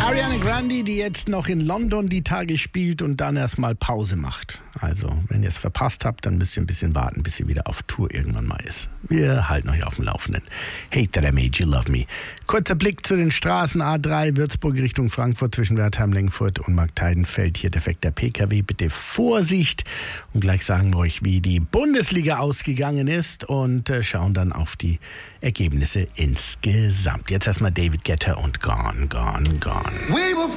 Ariana Grande, die jetzt noch in London die Tage spielt und dann erstmal Pause macht. Also, wenn ihr es verpasst habt, dann müsst ihr ein bisschen warten, bis sie wieder auf Tour irgendwann mal ist. Wir halten euch auf dem Laufenden. Hate that I made you love me. Kurzer Blick zu den Straßen A3, Würzburg Richtung Frankfurt zwischen Wertheim, Lengfurt und Marktheidenfeld. Hier defekter PKW, bitte Vorsicht. Und gleich sagen wir euch, wie die Bundesliga ausgegangen ist und schauen dann auf die Ergebnisse insgesamt. Jetzt erstmal David Guetta und Gone, Gone, Gone. We were